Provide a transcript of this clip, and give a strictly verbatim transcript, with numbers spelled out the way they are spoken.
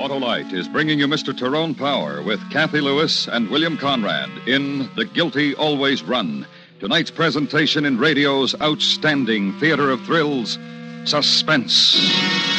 Autolite is bringing you Mister Tyrone Power with Kathy Lewis and William Conrad in The Guilty Always Run. Tonight's presentation in radio's outstanding theater of thrills, Suspense.